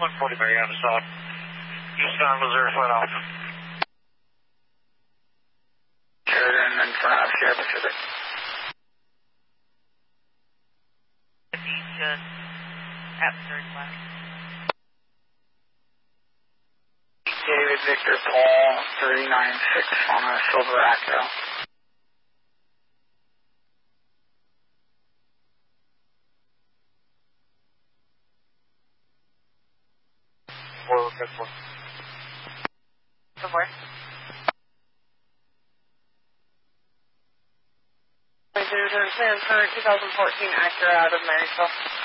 140 Mariana South. Eastbound Missouri flat off. Sheridan in front of Sierra Pacific. Just at Missouri flat. David Victor Paul 396 on a silver Acura. Somewhere. 2014 Acura out of Marysville.